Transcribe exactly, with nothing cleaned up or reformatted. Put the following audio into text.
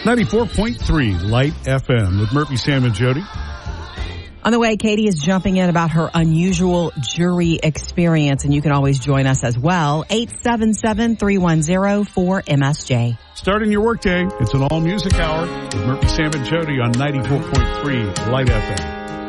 ninety-four point three Light F M with Murphy, Sam, and Jody. On the way, Katie is jumping in about her unusual jury experience, and you can always join us as well. eight seven seven, three one zero, four M S J. Starting your workday, it's an all-music hour with Murphy, Sam, and Jody on ninety-four point three Light F M.